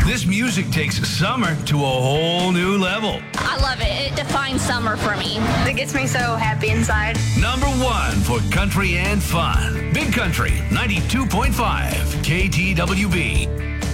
This music takes summer to a whole new level. I love it. It defines summer for me. It gets me so happy inside. Number one for country and fun. Big Country 92.5 KTWB.